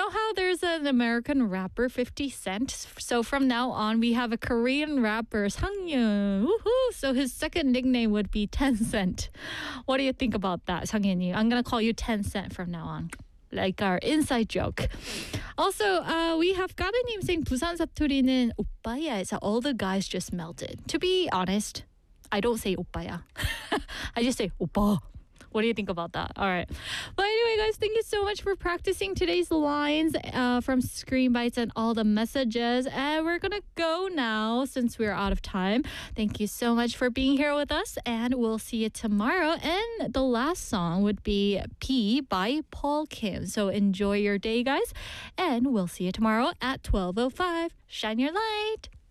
know how there's an American rapper, 50 Cent? So from now on, we have a Korean rapper, Sangyeon. Woohoo! So his second nickname would be 10 Cent. What do you think about that, Sangyeon? I'm going to call you 10 Cent from now on. Like our inside joke. Also, we have 가베님 saying 부산 사투리는 오빠야에서 all the guys just melted. To be honest, I don't say 오빠야. I just say 오빠. What do you think about that? All right. But anyway, guys, thank you so much for practicing today's lines from Screen Bites and all the messages. And we're going to go now since we're out of time. Thank you so much for being here with us. And we'll see you tomorrow. And the last song would be P by Paul Kim. So enjoy your day, guys. And we'll see you tomorrow at 12:05. Shine your light.